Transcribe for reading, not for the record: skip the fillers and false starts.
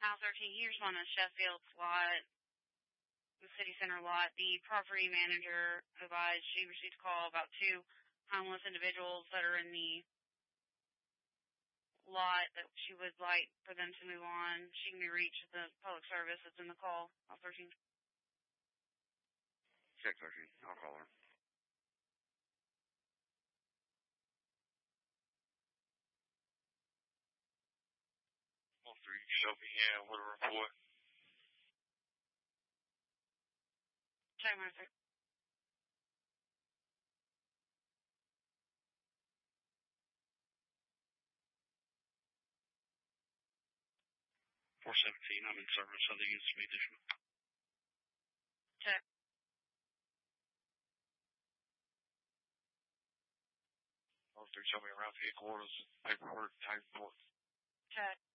Now 13 years on the Sheffield's lot, the city center lot. The property manager advised she received a call about 2 homeless individuals that are in the lot that she would like for them to move on. She can be reached at the public service that's in the call. 13. Check 13. I'll call her. All 3, Shelby, yeah, what a report. Check my 3. I'm in service. I think it's me additional. Check. All 3, show me around vehicle orders, paperwork, time report. Check.